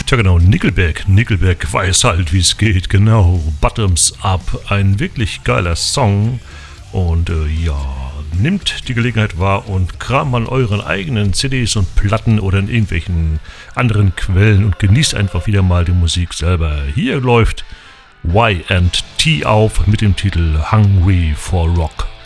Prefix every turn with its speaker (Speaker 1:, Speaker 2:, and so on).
Speaker 1: Tja genau, Nickelback weiß halt, wie es geht, genau, Bottoms Up, ein wirklich geiler Song und nehmt die Gelegenheit wahr und kramt an euren eigenen CDs und Platten oder in irgendwelchen anderen Quellen und genießt einfach wieder mal die Musik selber. Hier läuft Y&T auf mit dem Titel Hungry for Rock.